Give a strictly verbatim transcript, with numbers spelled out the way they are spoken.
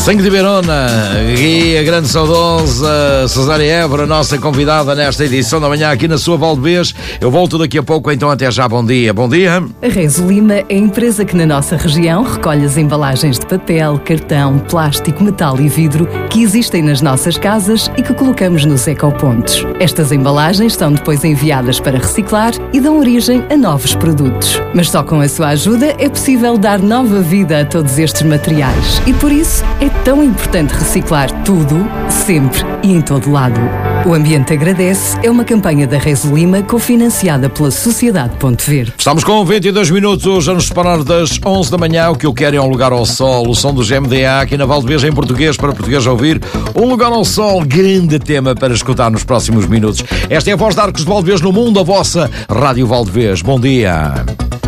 Sangue de Verona e a grande saudosa Cesária Évora, nossa convidada nesta edição da manhã aqui na sua Valdevez. Eu volto daqui a pouco, então até já. Bom dia. Bom dia. A Rezo Lima é a empresa que na nossa região recolhe as embalagens de papel, cartão, plástico, metal e vidro que existem nas nossas casas e que colocamos nos ecopontos. Estas embalagens são depois enviadas para reciclar e dão origem a novos produtos. Mas só com a sua ajuda é possível dar nova vida a todos estes materiais. E por isso é tão importante reciclar tudo, sempre e em todo lado. O Ambiente Agradece é uma campanha da Rezo Lima cofinanciada pela Sociedade Ponte Verde. Estamos com vinte e dois minutos a nos separar das onze da manhã. O que eu quero é um lugar ao sol. O som do G M D A aqui na Valdevez em português para português ouvir. Um lugar ao sol, grande tema para escutar nos próximos minutos. Esta é a voz de Arcos de Valdevez no mundo, a vossa Rádio Valdevez. Bom dia.